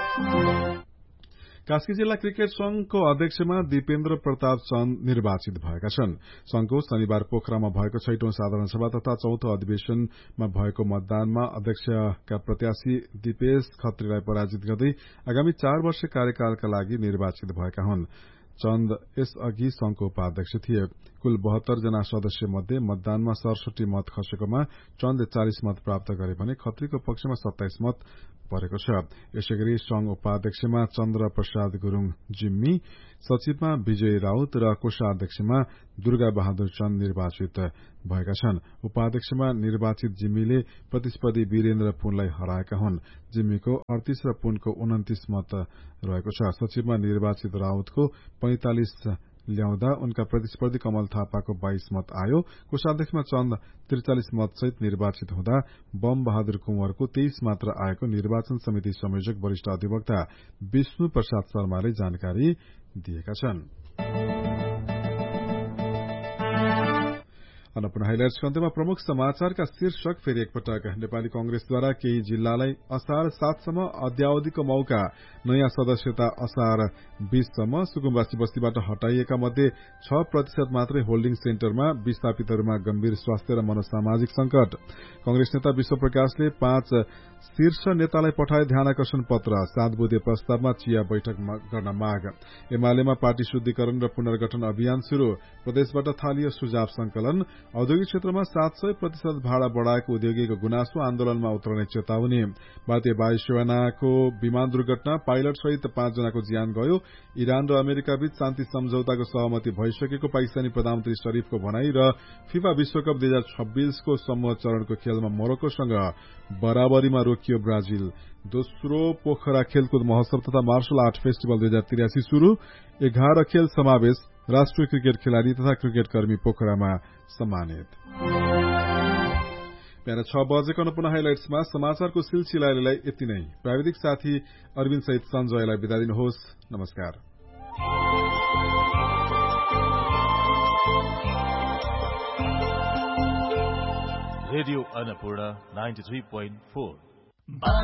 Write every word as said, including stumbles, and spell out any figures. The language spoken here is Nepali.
कास्की जिल्ला क्रिकेट संघको अध्यक्षमा दीपेन्द्र प्रताप चन्द निर्वाचित भएका छन्। संघको शनिबार पोखरामा भएको छैटौं साधारण सभा तथा चौथो अधिवेशनमा भएको मतदानमा अध्यक्षका प्रत्याशी दीपेश खत्रीलाई पराजित गर्दै आगामी चार वर्ष कार्यकालका लागि निर्वाचित भएका हुन्। चन्द यसअघि संघको उपाध्यक्ष थिए। कुल बहत्तर जना सदस्य मध्ये मतदानमा सडसठी मत खसेकोमा चन्दले चालिस मत प्राप्त गरे भने खत्रीको पक्षमा सत्ताइस मत परेको छ। यसैगरी संघ उपाध्यक्षमा चन्द्र प्रसाद गुरूङ जिम्मी, सचिवमा विजय राउत र कोषाध्यक्षमा दुर्गा बहादुर चन्द निर्वाचित भएका छन्। उपाध्यक्षमा निर्वाचित जिम्मीले प्रतिस्पर्धी वीरेन्द्र पुनलाई हराएका हुन्। जिम्मीको अडतीस र पुनको उन्तिस मत रहेको छ। सचिवमा निर्वाचित राउतको पैंतालिस ल्याउँदा उनका प्रतिस्पर्धी कमल थापाको बाइस मत आयो। कोषाध्यक्षमा चन्द त्रिचालिस मतसहित निर्वाचित हुँदा बम बहादुर कुंवरको तेइस मात्र आएको निर्वाचन समिति संयोजक वरिष्ठ अधिवक्ता विष्णु प्रसाद शर्माले जानकारी दिएका छन्। अन्नपूर्ण हाइलाइट्सको अन्त्यमा प्रमुख समाचारका शीर्षक फेरि एकपटक। नेपाली कंग्रेसद्वारा केही जिल्लालाई असार सातसम्म अद्यावधिको मौका, नयाँ सदस्यता असार बीससम्म। सुकुम्बासी बस्तीबाट हटाइएका मध्ये छ प्रतिशत मात्रै होल्डिङ सेन्टरमा, विस्थापितहरूमा गम्भीर स्वास्थ्य र मनोसामाजिक संकट। कंग्रेस नेता विश्व प्रकाशले पाँच शीर्ष नेतालाई पठाए ध्यानाकर्षण पत्र, सात बुधे प्रस्तावमा चिया बैठक गर्न माग। एमालेमा पार्टी शुद्धिकरण र पुनर्गठन अभियान शुरू, प्रदेशबाट थालियो सुझाव संकलन। औद्योगिक क्षेत्रमा सात सय प्रतिशत भाडा बढ़ाएको उद्योगीको गुनासो, आन्दोलनमा उत्रने चेतावनी। भारतीय वायुसेनाको विमान दुर्घटना, पाइलट सहित पाँच जनाको ज्यान गयो। इरान र अमेरिका बीच शान्ति सम्झौताको सहमति भइसकेको पाकिस्तानी प्रधानमन्त्री शरीफको भनाई र फिफा विश्वकप दुई हजार छब्बीसको समूह चरणको खेलमा मोरक्कोसँग बराबरीमा रोकियो ब्राजिल। दोस्रो पोखरा खेलकुद महोत्सव तथा मार्शल आर्ट फेस्टिभल दुई हजार त्रियासी शुरू। एघार खेल समावेश, राष्ट्रिय क्रिकेट खेलाड़ी तथा क्रिकेट कर्मी पोखरामा सम्मानित। बिहान छ बजेको अन्नपूर्ण हाइलाइट्समा समाचारको सिलसिलालाई यति नै। प्राविधिक साथी अरविन्द सहित सञ्जयलाई बिदा दिनुहोस्। नमस्कार। Radio Annapurna ninety three point four.